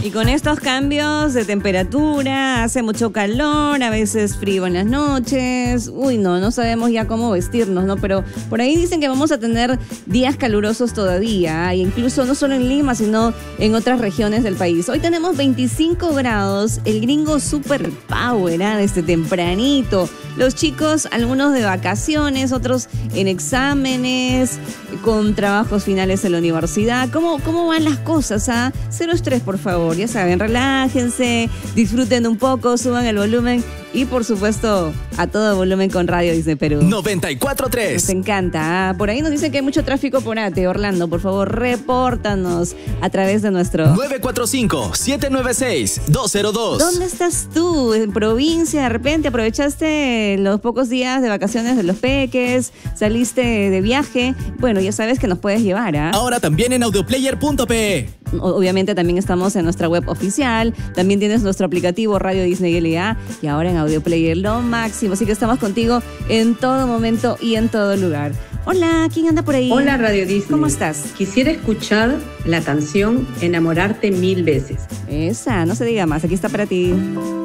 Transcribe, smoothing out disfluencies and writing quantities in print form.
Y con estos cambios de temperatura, hace mucho calor, a veces frío en las noches. Uy, no sabemos ya cómo vestirnos, ¿no? Pero por ahí dicen que vamos a tener días calurosos todavía, e incluso no solo en Lima, sino en otras regiones del país. Hoy tenemos 25 grados, el gringo super power, desde tempranito. Los chicos, algunos de vacaciones, otros en exámenes, con trabajos finales en la universidad. ¿Cómo van las cosas? Cero estrés, por favor. Ya saben, relájense, disfruten un poco, suban el volumen y, por supuesto, a todo volumen con Radio Disney Perú. 94.3. Nos encanta. Por ahí nos dicen que hay mucho tráfico por ATE. Orlando, por favor, repórtanos a través de nuestro 945-796-202. ¿Dónde estás tú? ¿En provincia? ¿De repente aprovechaste los pocos días de vacaciones de los peques? ¿Saliste de viaje? Bueno, ya sabes que nos puedes llevar, Ahora también en audioplayer.pe. Obviamente también estamos en nuestra web oficial. También tienes nuestro aplicativo Radio Disney LA. Y ahora en Audio Player lo máximo. Así que estamos contigo en todo momento y en todo lugar. Hola, ¿quién anda por ahí? Hola, Radio Disney. ¿Cómo estás? Quisiera escuchar la canción Enamorarte 1000 veces. Esa, no se diga más. Aquí está para ti.